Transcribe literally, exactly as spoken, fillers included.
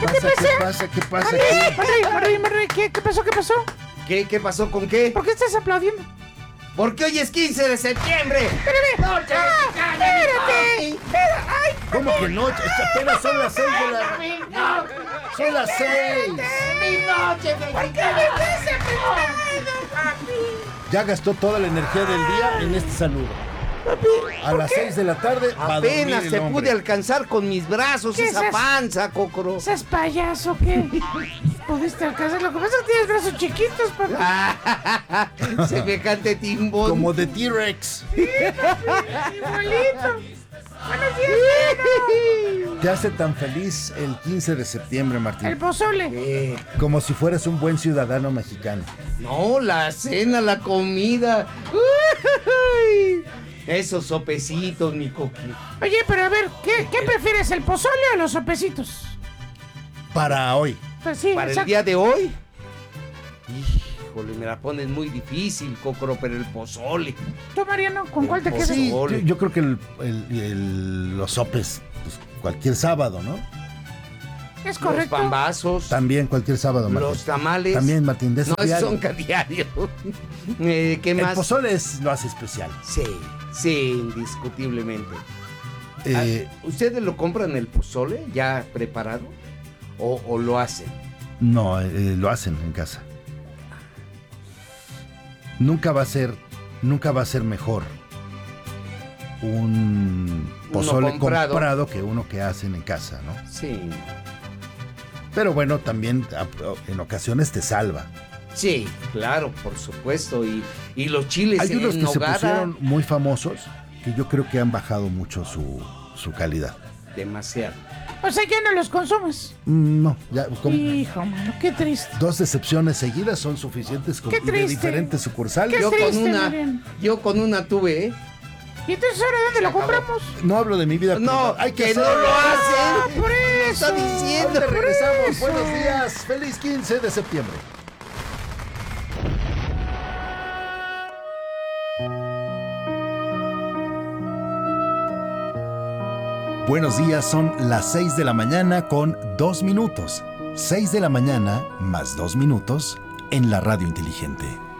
¿Qué pasa? te pasa? ¿Qué pasa? ¿Qué pasa? Marrey, Marrey, Marrey, Marrey, ¿qué, ¿qué pasó? ¿Qué pasó? ¿Qué? ¿Qué pasó con qué? ¿Por qué estás aplaudiendo? Porque hoy es quince de septiembre. Espérame. ¡Noche Ah, mexicana! espérate. Espera, ay, ¿Cómo que no? Apenas son las seis de la... ¡No! ¡Son las seis! ¡Mi noche ¿por qué me mexicana! estás apretando, papi? Ya gastó toda la energía del día en este saludo. A las seis de la tarde va a dormir Apenas el te hombre. pude alcanzar con mis brazos ¿Qué esa es eso? panza, Cocoro. ¿Seas payaso qué? ¿Pudiste alcanzar? Lo que pasa es que tienes brazos chiquitos, papi. Semejante timbón. Como de T-Rex. Igualito. Buenos días, bueno. Te hace tan feliz el quince de septiembre, El Martín. pozole. Eh, Como si fueras un buen ciudadano mexicano. no, la cena, la comida. Uy, esos sopecitos, mi Coqui. Oye, pero a ver, ¿qué, qué prefieres, el pozole o los sopecitos? Para hoy. Pues sí, Para el exacto. día de hoy. Híjole, me la pones muy difícil, Cocoro, pero el pozole. ¿Tú, Mariano, con cuál te El quedas? pozole. Sí, yo, yo creo que el- el- el- los sopes, pues, cualquier sábado, ¿no? Es Los correcto. pambazos, También cualquier sábado, Martín. los tamales. También, Martín, de No, esos esos diario. son cada diario. Eh, ¿Qué El más? pozole es, lo hace especial. Sí, sí, indiscutiblemente. Eh, Ah, ¿Ustedes lo compran el pozole ya preparado? ¿O, o lo hacen? no, eh, lo hacen en casa. Nunca va a ser, nunca va a ser mejor un pozole comprado. comprado. que uno que hacen en casa, ¿no? Sí. Pero bueno, también a- en ocasiones te salva. Sí, claro, por supuesto. Y, y los chiles Hay unos en que se nogada, pusieron muy famosos que yo creo que han bajado mucho su, su calidad. demasiado. O sea, ya no los consumes. Mm, No, ya como Hijo, mano, qué triste. dos decepciones seguidas son suficientes con, Qué y de triste. diferentes sucursales. Qué Yo con triste, una, Mariano. yo con una tuve, ¿eh? ¿Y entonces ahora dónde Se lo acabó. compramos? No hablo de mi vida No, privada. Hay que, que no hacerlo. lo hacen. Ah, por Lo eso. está diciendo. ¿Dónde regresamos? eso. Buenos días. Feliz quince de septiembre. Buenos días, son las seis de la mañana con dos minutos. seis de la mañana más dos minutos en la radio inteligente.